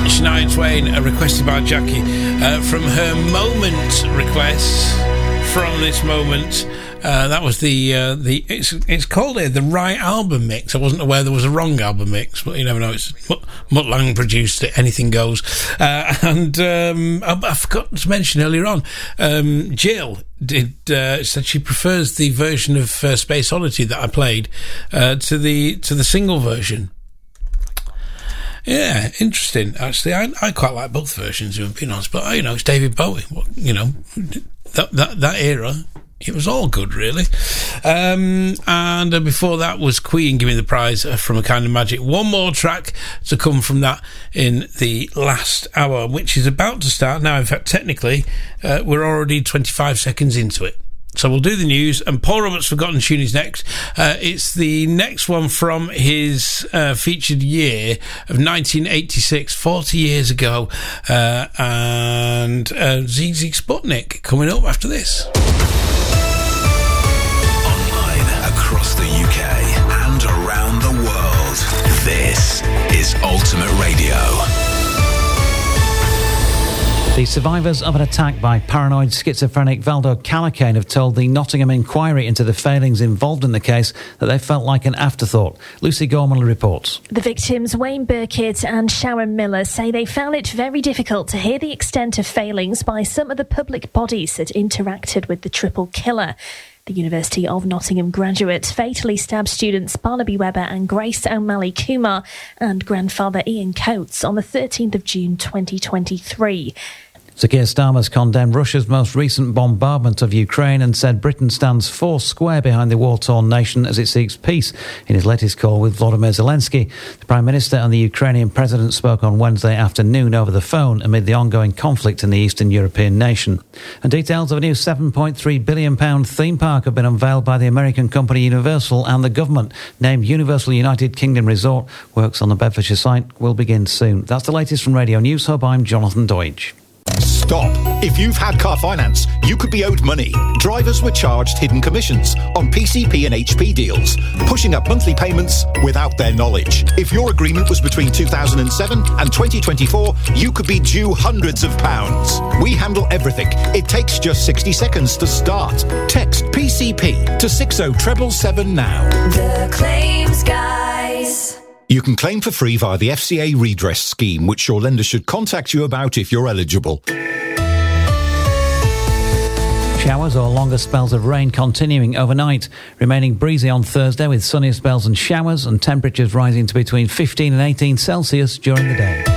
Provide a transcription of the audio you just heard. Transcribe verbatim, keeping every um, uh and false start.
Shania Twain, uh, requested by Jackie, uh, from her Moment requests from this moment. Uh, that was the uh, the it's it's called it the right album mix. I wasn't aware there was a wrong album mix, but you never know. It's Mutt, Mutt Lang produced it. Anything goes. Uh, and um, I, I forgot to mention earlier on, um, Jill did uh, said she prefers the version of uh, Space Oddity that I played uh, to the to the single version. Yeah, interesting. Actually, I, I quite like both versions, if I'm being honest. But you know, it's David Bowie. You know, that that that era. It was all good, really. Um, and uh, before that was Queen, Give Me the Prize, uh, from A Kind of Magic. One more track to come from that in the last hour, which is about to start now. In fact, technically, uh, we're already twenty-five seconds into it. So we'll do the news, and Paul Roberts' Forgotten Tune is next. Uh, it's the next one from his uh, featured year of nineteen eighty-six, forty years ago, uh, and uh, Z Z Sputnik coming up after this. Online across the U K and around the world, this is Ultimate Radio. The survivors of an attack by paranoid schizophrenic Valdo Calacane have told the Nottingham inquiry into the failings involved in the case that they felt like an afterthought. Lucy Gorman reports. The victims, Wayne Burkitt and Sharon Miller, say they found it very difficult to hear the extent of failings by some of the public bodies that interacted with the triple killer. The University of Nottingham graduate fatally stabbed students Barnaby Webber and Grace O'Malley Kumar and grandfather Ian Coates on the thirteenth of June twenty twenty-three. Sir Keir Starmer's condemned Russia's most recent bombardment of Ukraine and said Britain stands four square behind the war-torn nation as it seeks peace. In his latest call with Volodymyr Zelensky, the Prime Minister and the Ukrainian President spoke on Wednesday afternoon over the phone amid the ongoing conflict in the Eastern European nation. And details of a new seven point three billion pounds theme park have been unveiled by the American company Universal and the government. Named Universal United Kingdom Resort, works on the Bedfordshire site will begin soon. That's the latest from Radio News Hub. I'm Jonathan Deutsch. Stop. If you've had car finance, you could be owed money. Drivers were charged hidden commissions on P C P and H P deals, pushing up monthly payments without their knowledge. If your agreement was between two thousand seven and twenty twenty-four, you could be due hundreds of pounds. We handle everything. It takes just sixty seconds to start. Text P C P to six oh seven seven now. The Claims Guys. You can claim for free via the F C A redress scheme, which your lender should contact you about if you're eligible. Showers or longer spells of rain continuing overnight, remaining breezy on Thursday with sunnier spells and showers, and temperatures rising to between fifteen and eighteen Celsius during the day.